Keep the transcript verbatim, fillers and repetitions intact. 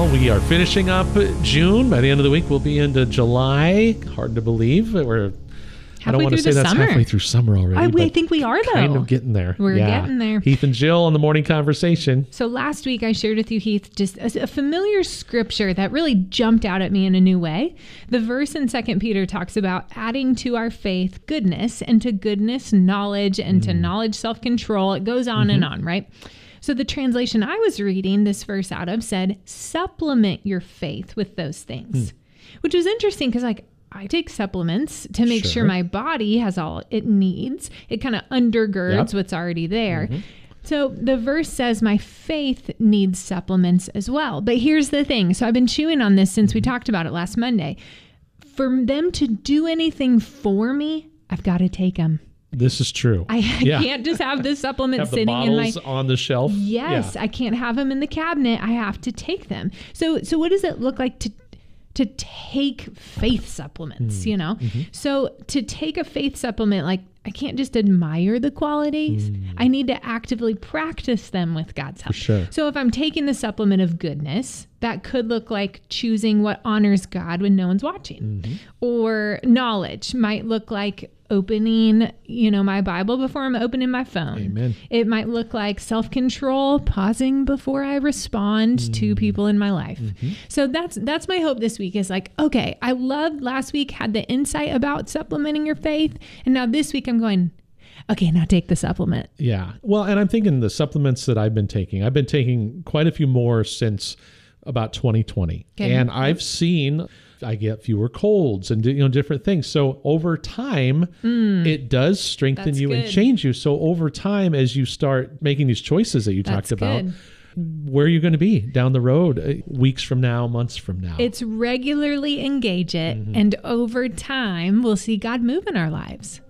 Well, we are finishing up June. By the end of the week, we'll be into July. Hard to believe that we're... I don't want to say that's summer. halfway through summer already. I, but I think we are, though. Kind of getting there. We're yeah. getting there. Heath and Jill on the morning conversation. So last week I shared with you, Heath, just a, a familiar scripture that really jumped out at me in a new way. The verse in Second Peter talks about adding to our faith goodness, and to goodness knowledge, and mm. to knowledge self-control. It goes on mm-hmm. and on, right? So the translation I was reading this verse out of said, supplement your faith with those things, mm. which was interesting because, like, I take supplements to make sure. sure my body has all it needs. It kind of undergirds yep. what's already there. Mm-hmm. So the verse says my faith needs supplements as well. But here's the thing. So I've been chewing on this since we talked about it last Monday. For them to do anything for me, I've got to take them. This is true. I yeah. can't just have the supplement have sitting the in my on the shelf. Yes, yeah. I can't have them in the cabinet. I have to take them. So so what does it look like to to take faith supplements, mm. you know? Mm-hmm. So to take a faith supplement, like, I can't just admire the qualities. Mm. I need to actively practice them with God's help. For sure. So if I'm taking the supplement of goodness, that could look like choosing what honors God when no one's watching. Mm-hmm. Or knowledge might look like opening, you know, my Bible before I'm opening my phone. Amen. It might look like self-control, pausing before I respond mm. to people in my life. Mm-hmm. So that's that's my hope this week is like, okay, I loved last week, had the insight about supplementing your faith. And now this week I'm going, okay, now take the supplement. Yeah. Well, and I'm thinking the supplements that I've been taking, I've been taking quite a few more since about twenty twenty. Okay. And I've seen I get fewer colds and, you know, different things. So over time, mm, it does strengthen you good. and change you. So over time, as you start making these choices that you that's talked about, good. where are you going to be down the road, uh, weeks from now, months from now? It's regularly engage it. Mm-hmm. And over time, we'll see God move in our lives.